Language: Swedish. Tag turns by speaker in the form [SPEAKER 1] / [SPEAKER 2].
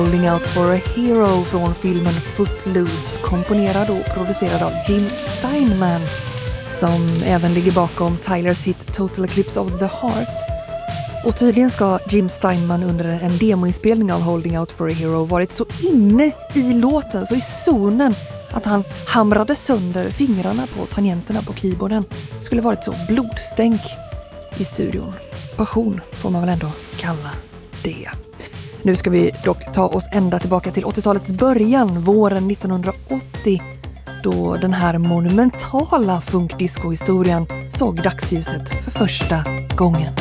[SPEAKER 1] Holding Out for a Hero från filmen Footloose, komponerad och producerad av Jim Steinman, som även ligger bakom Tylers hit Total Eclipse of the Heart. Och tydligen ska Jim Steinman under en demoinspelning av Holding Out for a Hero varit så inne i låten, så i zonen, att han hamrade sönder fingrarna på tangenterna på keyboarden. Det skulle varit så blodstänk i studion. Passion får man väl ändå kalla det. Nu ska vi dock ta oss ända tillbaka till 80-talets början, våren 1980, då den här monumentala funkdisco-historien såg dagsljuset för första gången.